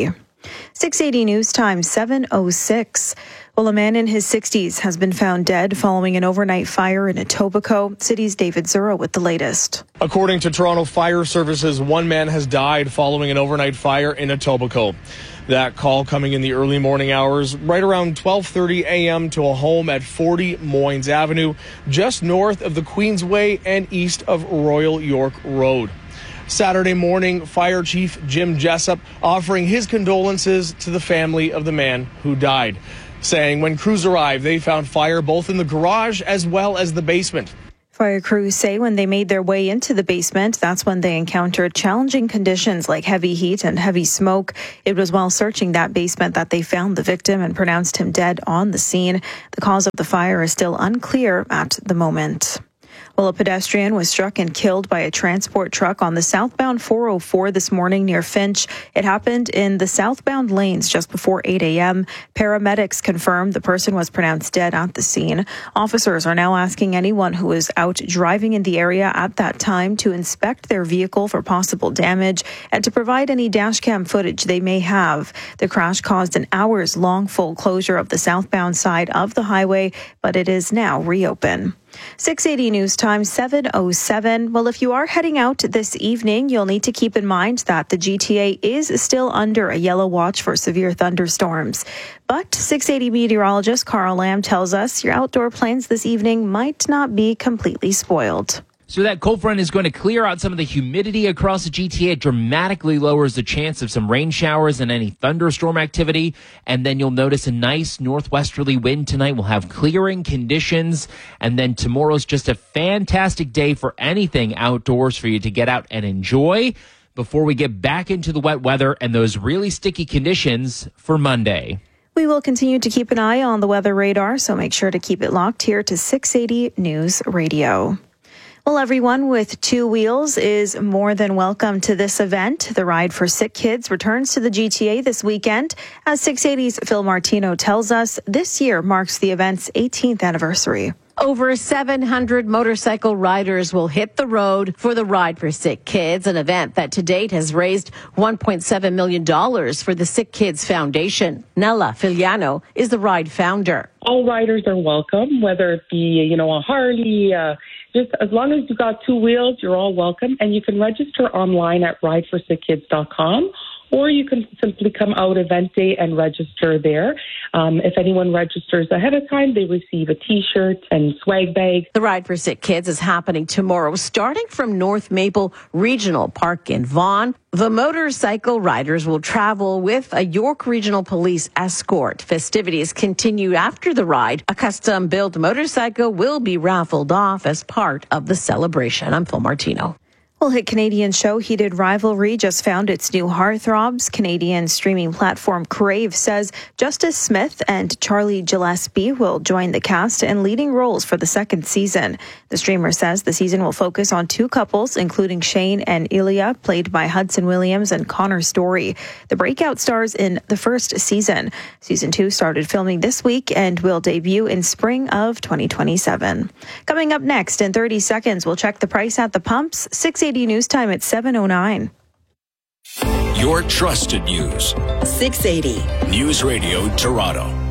six eighty News Time, seven oh six. Well, a man in his sixties has been found dead following an overnight fire in Etobicoke. City's David Zura with the latest. According to Toronto Fire Services, one man has died following an overnight fire in Etobicoke. That call coming in the early morning hours, right around twelve thirty a.m. to a home at forty Moines Avenue, just north of the Queensway and east of Royal York Road. Saturday morning, Fire Chief Jim Jessup offering his condolences to the family of the man who died, saying when crews arrived, they found fire both in the garage as well as the basement. Fire crews say when they made their way into the basement, that's when they encountered challenging conditions like heavy heat and heavy smoke. It was while searching that basement that they found the victim and pronounced him dead on the scene. The cause of the fire is still unclear at the moment. Well, a pedestrian was struck and killed by a transport truck on the southbound four oh four this morning near Finch. It happened in the southbound lanes just before eight a.m. Paramedics confirmed the person was pronounced dead at the scene. Officers are now asking anyone who was out driving in the area at that time to inspect their vehicle for possible damage and to provide any dashcam footage they may have. The crash caused an hours-long full closure of the southbound side of the highway, but it is now reopened. six eighty News Time, seven oh seven. Well, if you are heading out this evening, you'll need to keep in mind that the G T A is still under a yellow watch for severe thunderstorms. But six eighty meteorologist Carl Lamb tells us your outdoor plans this evening might not be completely spoiled. So that cold front is going to clear out some of the humidity across the G T A. It dramatically lowers the chance of some rain showers and any thunderstorm activity. And then you'll notice a nice northwesterly wind tonight. We'll have clearing conditions. And then tomorrow's just a fantastic day for anything outdoors for you to get out and enjoy before we get back into the wet weather and those really sticky conditions for Monday. We will continue to keep an eye on the weather radar, so make sure to keep it locked here to six eighty News Radio. Well, everyone with two wheels is more than welcome to this event. The Ride for Sick Kids returns to the G T A this weekend. As six eighty's Phil Martino tells us, this year marks the event's eighteenth anniversary. Over seven hundred motorcycle riders will hit the road for the Ride for Sick Kids, an event that to date has raised one point seven million dollars for the Sick Kids Foundation. Nella Filiano is the Ride founder. All riders are welcome, whether it be, you know, a Harley, uh, just as long as you've got two wheels, you're all welcome. And you can register online at ride for sick kids dot com. Or you can simply come out event day and register there. Um, if anyone registers ahead of time, they receive a T-shirt and swag bag. The Ride for Sick Kids is happening tomorrow, starting from North Maple Regional Park in Vaughan. The motorcycle riders will travel with a York Regional Police escort. Festivities continue after the ride. A custom-built motorcycle will be raffled off as part of the celebration. I'm Phil Martino. Well, hit Canadian show Heated Rivalry just found its new heartthrobs. Canadian streaming platform Crave says Justice Smith and Charlie Gillespie will join the cast in leading roles for the second season. The streamer says the season will focus on two couples, including Shane and Ilya, played by Hudson Williams and Connor Story. The breakout stars in the first season. Season two started filming this week and will debut in spring of twenty twenty-seven. Coming up next in thirty seconds, we'll check the price at the pumps. six eighty News Time at seven oh nine. Your trusted news. six eighty News Radio Toronto.